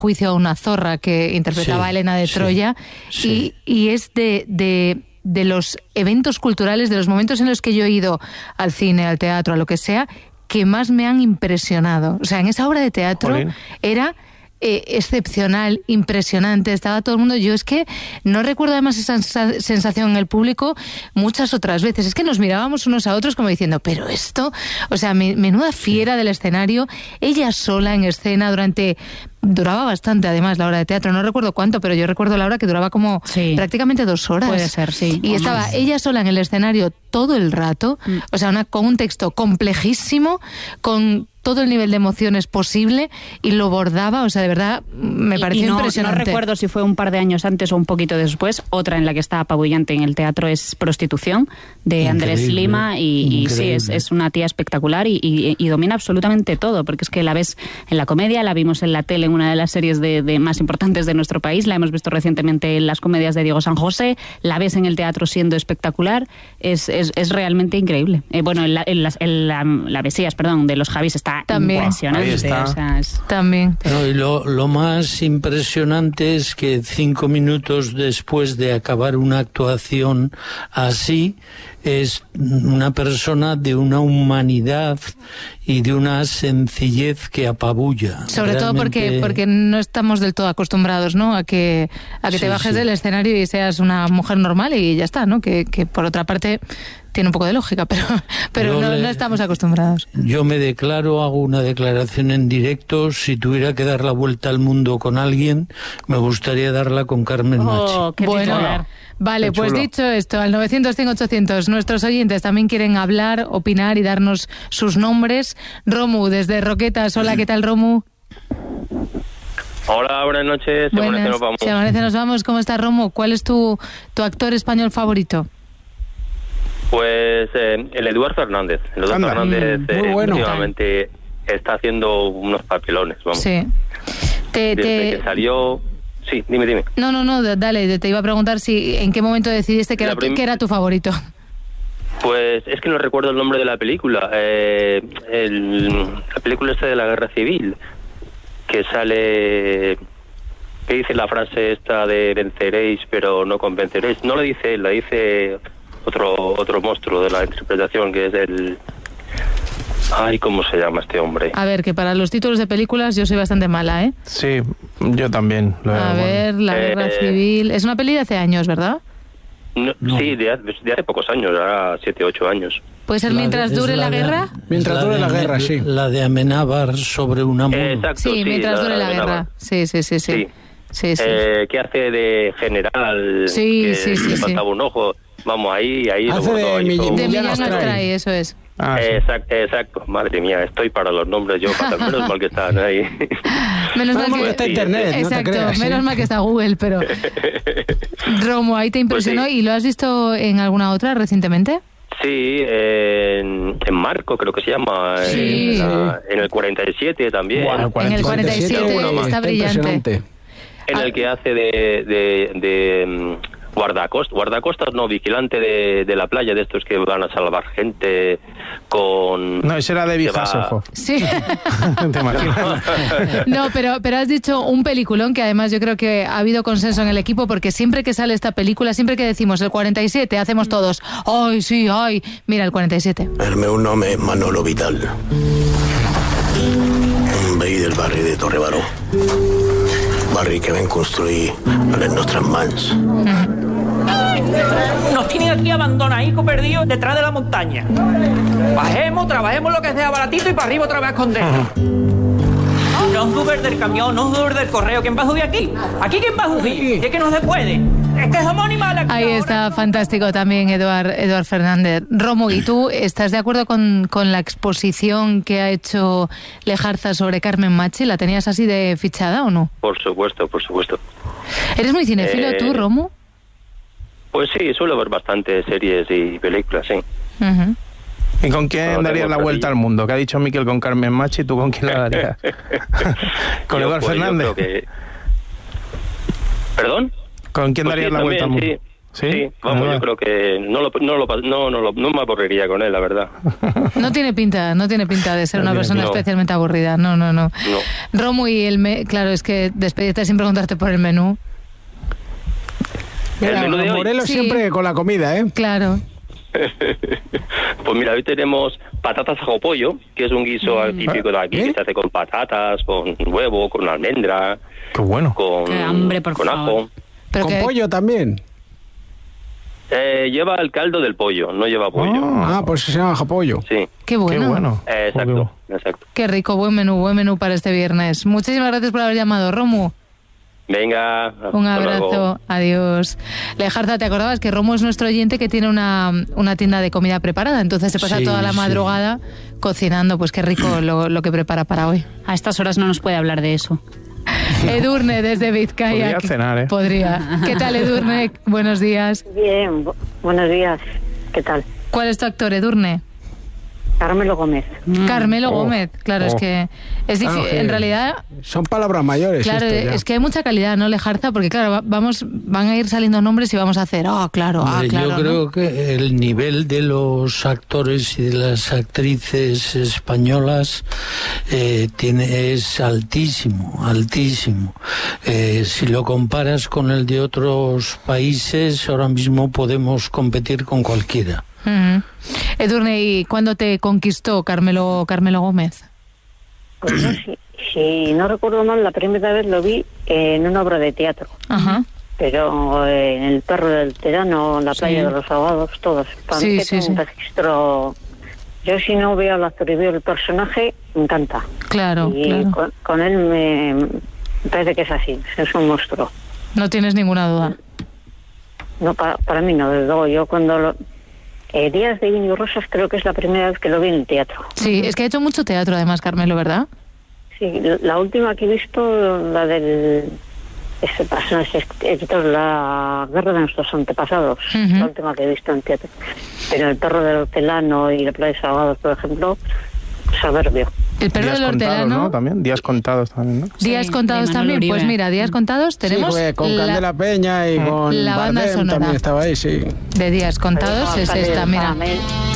juicio a una zorra que interpretaba a Helena de Troya, y es de los eventos culturales, de los momentos en los que yo he ido al cine, al teatro, a lo que sea, que más me han impresionado. O sea, en esa obra de teatro era excepcional, impresionante, estaba todo el mundo. Yo es que no recuerdo además esa sensación en el público muchas otras veces. Es que nos mirábamos unos a otros como diciendo, pero esto, o sea, menuda fiera del escenario, ella sola en escena duraba bastante, además, la obra de teatro. No recuerdo cuánto, pero yo recuerdo la obra que duraba como prácticamente 2 horas. Puede ser, sí. Y estaba ella sola en el escenario todo el rato, o sea, con un texto complejísimo, con todo el nivel de emociones posible, y lo bordaba, o sea, de verdad, me pareció impresionante. No recuerdo si fue un par de años antes o un poquito después. Otra en la que está apabullante en el teatro es Prostitución, de Andrés Lima, y sí, es una tía espectacular y domina absolutamente todo, porque es que la ves en la comedia, la vimos en la tele, en una de las series de más importantes de nuestro país, la hemos visto recientemente en las comedias de Diego San José, la ves en el teatro siendo espectacular, es realmente increíble. Bueno, en la Mesías, perdón, de los Javis está también impresionante. Está. O sea, también. No, y lo más impresionante es que 5 minutos después de acabar una actuación así, es una persona de una humanidad y de una sencillez que apabulla. Sobre todo porque no estamos del todo acostumbrados, ¿no? a que te bajes del escenario y seas una mujer normal y ya está, ¿no? Que por otra parte tiene un poco de lógica, pero no estamos acostumbrados. Yo me declaro, hago una declaración en directo: si tuviera que dar la vuelta al mundo con alguien, me gustaría darla con Carmen Machi. Qué titular. Vale, pues dicho esto, al 900-100-800, nuestros oyentes también quieren hablar, opinar y darnos sus nombres. Romu, desde Roquetas. Hola, ¿qué tal, Romu? Hola, buenas noches. Si amanece nos vamos. ¿Cómo estás, Romu? ¿Cuál es tu actor español favorito? Pues el Eduard Fernández. El Eduard Fernández últimamente está haciendo unos papelones. Vamos. Sí. Desde que salió... Sí, dime. No, dale, te iba a preguntar en qué momento decidiste que era tu favorito. Pues es que no recuerdo el nombre de la película. La película esta de la Guerra Civil, que sale... que dice la frase esta de venceréis pero no convenceréis. No lo dice él, la dice otro monstruo de la interpretación, que es el... Ay, ¿cómo se llama este hombre? A ver, que para los títulos de películas yo soy bastante mala, ¿eh? Sí, yo también. La Guerra Civil... Es una peli de hace años, ¿verdad? No. Sí, de hace pocos años, ahora 7, 8 años. ¿Puede ser Mientras dure la guerra? Mientras dure la guerra, sí. La de Amenábar sobre una mono. Exacto, sí, Mientras dure la guerra. Sí. Que hace de general, que le faltaba un ojo. Vamos, ahí hace de Millán Astray, eso es. Exacto, madre mía, estoy para los nombres yo, menos mal que están ahí. Menos mal que está internet, exacto, no te creas, menos mal que está Google, pero... Romo, ahí te impresionó, pues sí. ¿Y lo has visto en alguna otra recientemente? Sí, en Marco creo que se llama, en el 47 también. Bueno, en el 47 está brillante. En el que hace de guardacostas, no, vigilante de la playa, de estos que van a salvar gente con... No, ese era de Hasselhoff. Sí. ¿Te imaginas? No, pero has dicho un peliculón que además yo creo que ha habido consenso en el equipo, porque siempre que sale esta película, siempre que decimos el 47, hacemos todos, ¡ay, sí, ay! Mira, el 47. El meu nom és Manolo Vital. Un veí del barri de Torrebaró. Barri que vam construir a les nostres mans. Nos tienen aquí abandonaditos, perdidos detrás de la montaña. Bajemos, trabajemos lo que sea baratito y para arriba otra vez a escondernos. No os dubes del camión, no os dubes del correo. ¿Quién va a subir aquí? ¿Aquí quién va a subir? Es que no se puede. Es que somos animales. Ahí está, fantástico también Eduard Fernández. Romo, ¿y tú estás de acuerdo con la exposición que ha hecho Lejarza sobre Carmen Machi? ¿La tenías así de fichada o no? Por supuesto. ¿Eres muy cinéfilo tú, Romo? Pues sí, suelo ver bastantes series y películas, sí. Uh-huh. ¿Y con quién darías la vuelta al mundo? Que ha dicho Miquel con Carmen Machi, ¿tú con quién la darías? ¿Con Eduard Fernández? ¿Perdón? ¿Con quién darías la vuelta al mundo? Sí. Sí, vamos, yo creo que no me aburriría con él, la verdad. No tiene pinta de ser una persona especialmente aburrida. No. Romu, y claro, es que despedirte sin preguntarte por el menú. Mira, ¿El menú de hoy? Morelos siempre con la comida, ¿eh? Claro. Pues mira, hoy tenemos patatas ajo pollo, que es un guiso típico de aquí, que se hace con patatas, con huevo, con almendra. Qué bueno. Qué hambre, por con favor. ajo. Pero ¿Con pollo también? Lleva el caldo del pollo, no lleva pollo. Pues se llama japollo. Sí. Qué bueno. Qué bueno. Exacto. Qué rico, buen menú para este viernes. Muchísimas gracias por haber llamado, Romu. Venga, Un hasta abrazo, luego. Adiós. Lejarza, ¿te acordabas que Romu es nuestro oyente que tiene una tienda de comida preparada? Entonces se pasa toda la madrugada cocinando. Pues qué rico lo que prepara para hoy. A estas horas no nos puede hablar de eso. Edurne, desde Vizcaya. Podría cenar, ¿eh? Podría. ¿Qué tal, Edurne? Buenos días. Bien, buenos días. ¿Qué tal? ¿Cuál es tu actor, Edurne? Carmelo Gómez. Carmelo Gómez, claro, es que es difícil. que En realidad, son palabras mayores. claro, esto ya. es que hay mucha calidad, ¿no, Lejarza? Porque claro, van a ir saliendo nombres y vamos a hacer, claro. Yo creo que el nivel de los actores y de las actrices españolas es altísimo. Si lo comparas con el de otros países, ahora mismo podemos competir con cualquiera. Edurne, ¿y cuándo te conquistó Carmelo Gómez? Pues yo, si no recuerdo mal, la primera vez lo vi en una obra de teatro. Ajá. Pero en El perro del Terano, La playa de los ahogados, todos. Para mí que un registro. Yo, si no veo al actor y veo el personaje, me encanta. Claro, y claro. Con él me parece que es así, es un monstruo. No tienes ninguna duda. No, para mí no, desde luego. Yo cuando Días de Vino y Rosas creo que es la primera vez que lo vi en el teatro. Sí, es que ha hecho mucho teatro además, Carmelo, ¿verdad? Sí, la última que he visto, la del La guerra de nuestros antepasados, la última que he visto en teatro. Pero El perro del hortelano y La playa de los ahogados, por ejemplo, soberbio. El perro del hortelano, ¿no? También, días contados también, ¿no? Días contados también, Uribe. Pues mira, días contados tenemos con Candela Peña y con la banda Bardem sonora también estaba ahí, sí. de Días contados, es esta, mira.